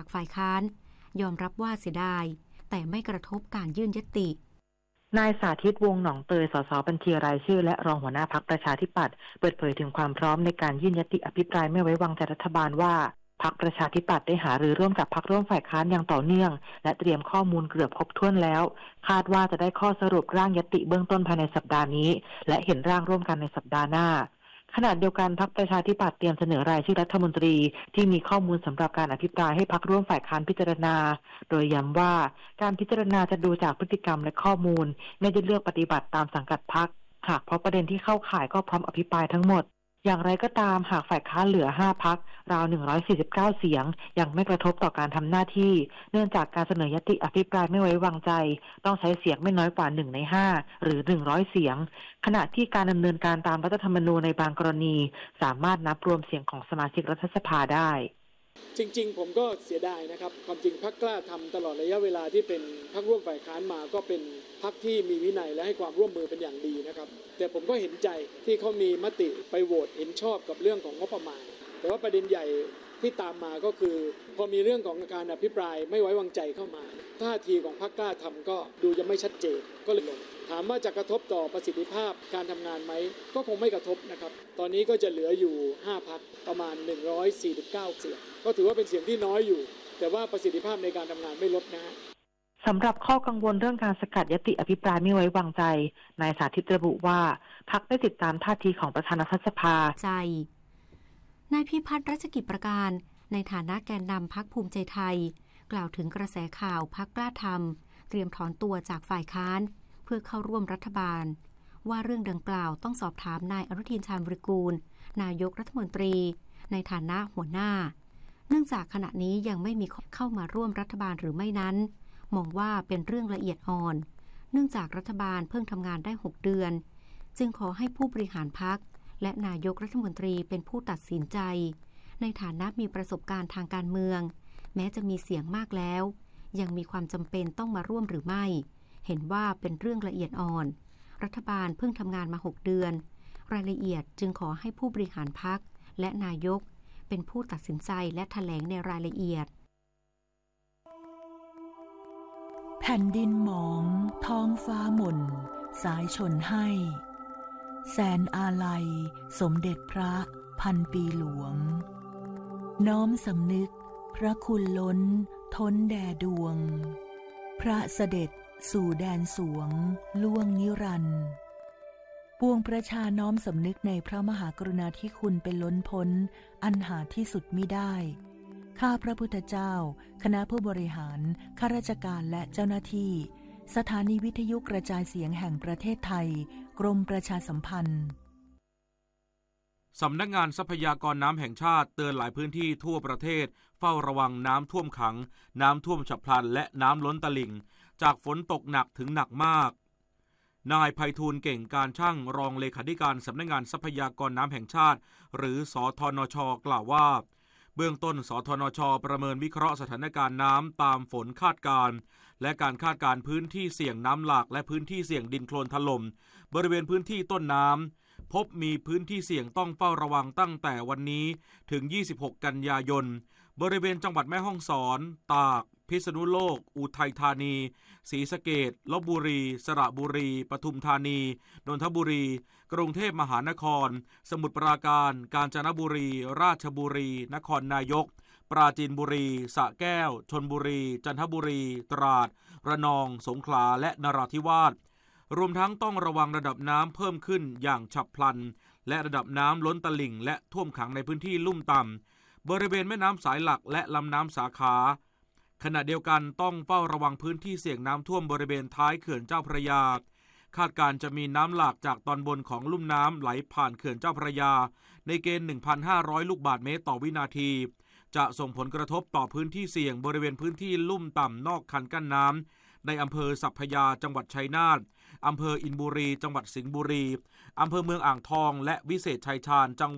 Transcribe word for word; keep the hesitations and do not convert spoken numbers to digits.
ฝ่ายค้านยอมรับว่าเสียดายแต่ไม่กระทบการยื่นญัตตินายสาธิตวงศ์หนองเตยสสบัญชีรายชื่อและรองหัวหน้าพรรคประชาธิปัตย์เปิดเผยถึงความพร้อมในการยื่นญัตติอภิปรายไม่ไว้วางใจรัฐบาลว่าพรรคประชาธิปัตย์ได้หารือร่วมกับพรรคร่วมฝ่ายค้านอย่างต่อเนื่องและเตรียมข้อมูลเกือบครบถ้วนแล้วคาดว่าจะได้ข้อสรุปร่างญัตติเบื้องต้นภายในสัปดาห์นี้และเห็นร่างร่วมกันในสัปดาห์หน้าขณะเดียวกันพรรคประชาธิปัตย์เตรียมเสนอรายชื่อรัฐมนตรีที่มีข้อมูลสำหรับการอภิปรายให้พรรคร่วมฝ่ายค้านพิจารณาโดยย้ำว่าการพิจารณาจะดูจากพฤติกรรมและข้อมูลไม่ได้เลือกปฏิบัติตามสังกัดพรรคหากเพราะประเด็นที่เข้าข่ายก็พร้อมอภิปรายทั้งหมดอย่างไรก็ตามหากฝ่ายค้านเหลือห้าพรรคราวหนึ่งร้อยสี่สิบเก้าเสียงยังไม่กระทบต่อการทำหน้าที่เนื่องจากการเสนอญัตติอภิปรายไม่ไว้วางใจต้องใช้เสียงไม่น้อยกว่าหนึ่งในห้าหรือหนึ่งร้อยเสียงขณะที่การดำเนินการตามรัฐธรรมนูญในบางกรณีสามารถนับรวมเสียงของสมาชิกรัฐสภาได้จริงๆผมก็เสียดายนะครับความจริงพรรคกล้าทำตลอดระยะเวลาที่เป็นพรรคร่วมฝ่ายค้านมาก็เป็นพรรคที่มีวินัยและให้ความร่วมมือเป็นอย่างดีนะครับแต่ผมก็เห็นใจที่เขามีมติไปโหวตเห็นชอบกับเรื่องของงบประมาณแต่ว่าประเด็นใหญ่ที่ตามมาก็คือพอมีเรื่องของการอภิปรายไม่ไว้วางใจเข้ามาท่าทีของพรรคกล้าทำก็ดูยังไม่ชัดเจนก็เลยลงถามว่าจะกระทบต่อประสิทธิภาพการทำงานไหมก็คงไม่กระทบนะครับตอนนี้ก็จะเหลืออยู่ห้าพรรคประมาณหนึ่งร้อยสี่สิบเก้าเสียงก็ถือว่าเป็นเสียงที่น้อยอยู่แต่ว่าประสิทธิภาพในการทำงานไม่ลดนะสำหรับข้อกังวลเรื่องการสกัดญัตติอภิปรายไม่ไว้วางใจนายสาธิตระบุว่าพรรคได้ติดตามท่าทีของประธานรัฐสภาใจนายพิพัฒน์รัชกิจประการในฐานะแกนนำพรรคภูมิใจไทยกล่าวถึงกระแสข่าวพรรคกล้าทำเตรียมถอนตัวจากฝ่ายค้านเพื่อเข้าร่วมรัฐบาลว่าเรื่องดังกล่าวต้องสอบถามนายอนุทินชาญวิรากูลนายกรัฐมนตรีในฐานะหัวหน้าเนื่องจากขณะนี้ยังไม่มีเข้ามาร่วมรัฐบาลหรือไม่นั้นมองว่าเป็นเรื่องละเอียดอ่อนเนื่องจากรัฐบาลเพิ่งทำงานได้หกเดือนจึงขอให้ผู้บริหารพรรคและนายกรัฐมนตรีเป็นผู้ตัดสินใจในฐานะมีประสบการณ์ทางการเมืองแม้จะมีเสียงมากแล้วยังมีความจำเป็นต้องมาร่วมหรือไม่เห็นว่าเป็นเรื่องละเอียดอ่อนรัฐบาลเพิ่งทำงานมาหกเดือนรายละเอียดจึงขอให้ผู้บริหารพรรคและนายกเป็นผู้ตัดสินใจและแถลงในรายละเอียดแผ่นดินหมองท้องฟ้าหม่นสายชนให้แสนอาลัยสมเด็จพระพันปีหลวงน้อมสำนึกพระคุณล้นท้นแด่ดวงพระเสด็จสู่แดนสวงล่วงนิรันดร์ปวงประชาน้อมสำนึกในพระมหากรุณาธิคุณเป็นล้นพ้นอันหาที่สุดมิได้ข้าพระพุทธเจ้าคณะผู้บริหารข้าราชการและเจ้าหน้าที่สถานีวิทยุกระจายเสียงแห่งประเทศไทยกรมประชาสัมพันธ์สำนักงานทรัพยากรน้ำแห่งชาติเตือนหลายพื้นที่ทั่วประเทศเฝ้าระวังน้ำท่วมขังน้ำท่วมฉับพลันและน้ำล้นตลิ่งจากฝนตกหนักถึงหนักมากนายไพฑูรย์เก่งการช่างรองเลขาธิการสำนักงานทรัพยากรน้ำแห่งชาติหรือสธนช.กล่าวว่าเบื้องต้นสธนช.ประเมินวิเคราะห์สถานการณ์น้ำตามฝนคาดการณ์และการคาดการณ์พื้นที่เสี่ยงน้ำหลากและพื้นที่เสี่ยงดินโคลนถล่มบริเวณพื้นที่ต้นน้ำพบมีพื้นที่เสี่ยงต้องเฝ้าระวังตั้งแต่วันนี้ถึงยี่สิบหกกันยายนบริเวณจังหวัดแม่ฮ่องสอนตากพิษณุโลกอุทัยธานีศรีสะเกษลพบุรีสระบุรีปทุมธานีนนทบุรีกรุงเทพมหานครสมุทรปราการกาญจนบุรีราชบุรีนครนายกปราจีนบุรีสระแก้วชลบุรีจันทบุรีตราดระนองสงขลาและนราธิวาสรวมทั้งต้องระวังระดับน้ำเพิ่มขึ้นอย่างฉับพลันและระดับน้ำล้นตลิ่งและท่วมขังในพื้นที่ลุ่มต่ำบริเวณแม่น้ำสายหลักและลำน้ำสาขาขณะเดียวกันต้องเฝ้าระวังพื้นที่เสี่ยงน้ำท่วมบริเวณท้ายเขื่อนเจ้าพระยาคาดการจะมีน้ำหลากจากตอนบนของลุ่มน้ำไหลผ่านเขื่อนเจ้าพระยาในเกณฑ์ หนึ่งพันห้าร้อย ลูกบาศก์เมตรต่อวินาทีจะส่งผลกระทบต่อพื้นที่เสี่ยงบริเวณพื้นที่ลุ่มต่ำนอกคันกั้นน้ำในอำเภอสัพพยาจังหวัดชัยนาทอำเภออินบุรีจังหวัดสิงห์บุรีอำเภอเมืองอ่างทองและวิเศษชัยชาญจัง